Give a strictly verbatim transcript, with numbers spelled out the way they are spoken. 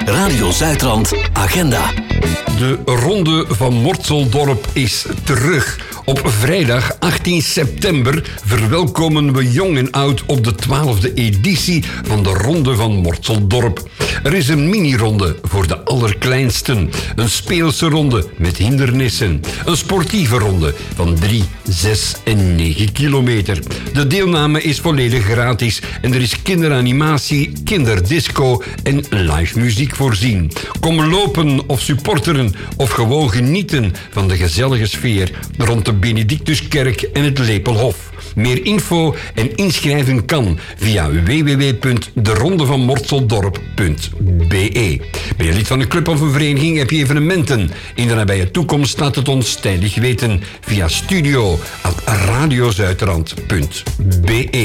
Radio Zuidrand Agenda. De Ronde van Mortseldorp is terug. Op vrijdag achttien september verwelkomen we jong en oud op de twaalfde editie van de Ronde van Mortseldorp. Er is een mini-ronde voor de allerkleinsten, een speelse ronde met hindernissen, een sportieve ronde van drie, zes en negen kilometer. De deelname is volledig gratis en er is kinderanimatie, kinderdisco en live muziek voorzien. Kom lopen of supporteren of gewoon genieten van de gezellige sfeer rond de Benedictuskerk en het Lepelhof. Meer info en inschrijven kan via w w w punt de ronde van mortseldorp punt b e. Ben je lid van een club of een vereniging, heb je evenementen? In de nabije toekomst laat het ons tijdig weten via studio at radiozuidrand punt b e.